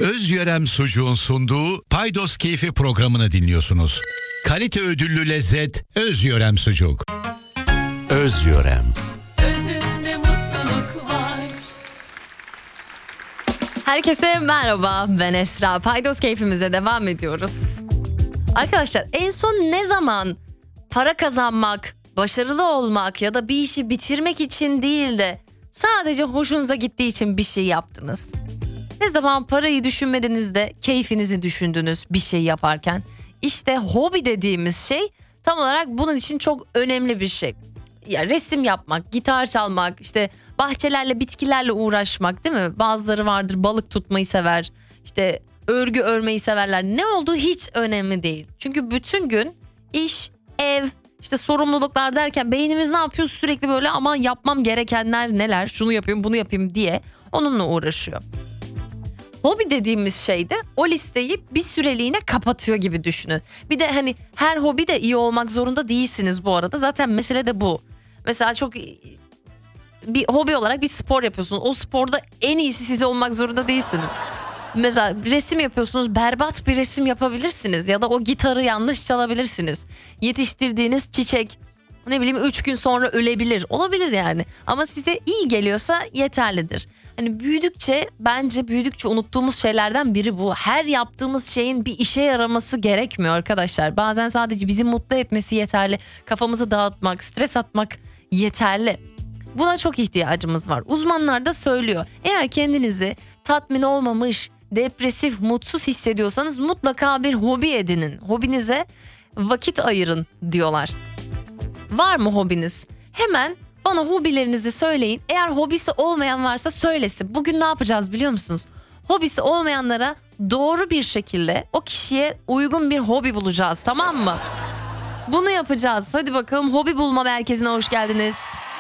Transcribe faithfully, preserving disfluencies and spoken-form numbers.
Özyörem Sucuğun sunduğu Paydos Keyfi programını dinliyorsunuz. Kalite ödüllü lezzet Özyörem Sucuk. Özyörem. Özünde mutluluk var. Herkese merhaba, ben Esra. Paydos Keyfimize devam ediyoruz. Arkadaşlar, en son ne zaman para kazanmak, başarılı olmak ya da bir işi bitirmek için değil de sadece hoşunuza gittiği için bir şey yaptınız? Ne zaman parayı düşünmediniz de keyfinizi düşündünüz bir şey yaparken? İşte hobi dediğimiz şey tam olarak bunun için çok önemli bir şey. Ya resim yapmak, gitar çalmak, işte bahçelerle, bitkilerle uğraşmak, değil mi? Bazıları vardır, balık tutmayı sever, işte örgü örmeyi severler. Ne olduğu hiç önemli değil. Çünkü bütün gün iş, ev, işte sorumluluklar derken beynimiz ne yapıyor? Sürekli böyle ama yapmam gerekenler neler? Şunu yapayım, bunu yapayım diye onunla uğraşıyor. Hobi dediğimiz şey de o listeyi bir süreliğine kapatıyor gibi düşünün. Bir de hani her hobi de iyi olmak zorunda değilsiniz bu arada. Zaten mesele de bu. Mesela çok bir hobi olarak bir spor yapıyorsunuz. O sporda en iyisi siz olmak zorunda değilsiniz. Mesela resim yapıyorsunuz, berbat bir resim yapabilirsiniz. Ya da o gitarı yanlış çalabilirsiniz. Yetiştirdiğiniz çiçek ne bileyim üç gün sonra ölebilir. Olabilir yani. Ama size iyi geliyorsa yeterlidir. Hani büyüdükçe, bence büyüdükçe unuttuğumuz şeylerden biri bu. Her yaptığımız şeyin bir işe yaraması gerekmiyor arkadaşlar. Bazen sadece bizi mutlu etmesi yeterli. Kafamızı dağıtmak, stres atmak yeterli. Buna çok ihtiyacımız var. Uzmanlar da söylüyor. Eğer kendinizi tatmin olmamış, depresif, mutsuz hissediyorsanız mutlaka bir hobi edinin. Hobinize vakit ayırın diyorlar. Var mı hobiniz? Hemen bana hobilerinizi söyleyin. Eğer hobisi olmayan varsa söylesin. Bugün ne yapacağız biliyor musunuz? Hobisi olmayanlara doğru bir şekilde o kişiye uygun bir hobi bulacağız, tamam mı? Bunu yapacağız. Hadi bakalım, hobi bulma merkezine hoş geldiniz.